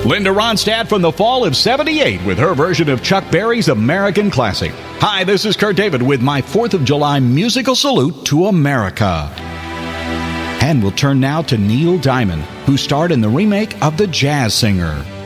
Linda Ronstadt from the fall of '78 with her version of Chuck Berry's American classic. Hi, this is Kurt David with my 4th of July musical salute to America. And we'll turn now to Neil Diamond, who starred in the remake of The Jazz Singer.